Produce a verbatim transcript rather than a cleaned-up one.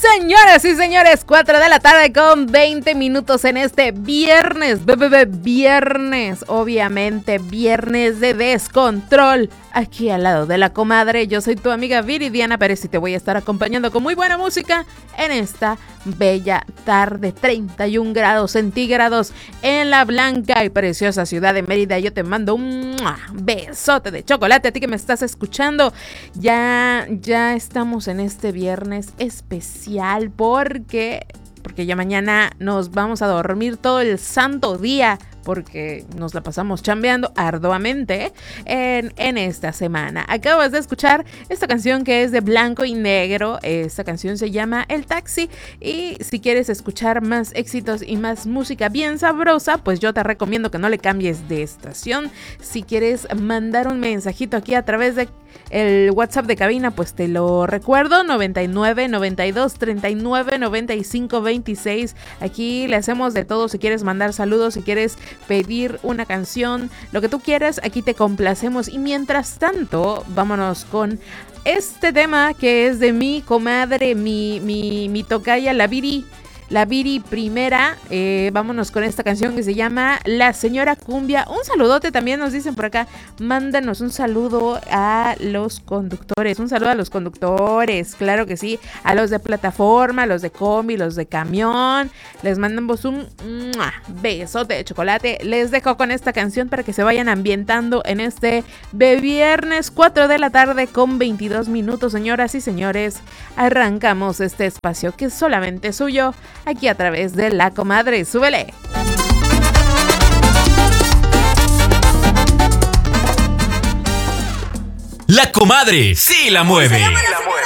Señoras y señores, cuatro de la tarde con veinte minutos en este viernes, bebé, viernes, obviamente viernes de descontrol. Aquí al lado de la comadre, yo soy tu amiga Viridiana Pérez y te voy a estar acompañando con muy buena música en esta bella tarde, treinta y un grados centígrados en la blanca y preciosa ciudad de Mérida. Yo te mando un besote de chocolate a ti que me estás escuchando. Ya, ya estamos en este viernes especial porque, porque ya mañana nos vamos a dormir todo el santo día, porque nos la pasamos chambeando arduamente en, en esta semana. Acabas de escuchar esta canción que es de Blanco y Negro. Esta canción se llama El Taxi. Y si quieres escuchar más éxitos y más música bien sabrosa, pues yo te recomiendo que no le cambies de estación. Si quieres mandar un mensajito aquí a través de el WhatsApp de cabina, pues te lo recuerdo, noventa y nueve, noventa y dos, treinta y nueve, noventa y cinco, veintiséis. Aquí le hacemos de todo. Si quieres mandar saludos, si quieres pedir una canción, lo que tú quieras, aquí te complacemos. Y mientras tanto, vámonos con este tema que es de mi comadre, mi, mi, mi tocaya, la Viri. La Viri primera, eh, vámonos con esta canción que se llama La Señora Cumbia. Un saludote también nos dicen por acá, mándanos un saludo a los conductores, un saludo a los conductores, claro que sí, a los de plataforma, los de combi, los de camión, les mandamos un ¡mua! Besote de chocolate. Les dejo con esta canción para que se vayan ambientando en este de viernes, cuatro de la tarde con veintidós minutos, señoras y señores. Arrancamos este espacio que es solamente suyo, aquí a través de La Comadre. ¡Súbele! La Comadre sí la mueve. Se llama La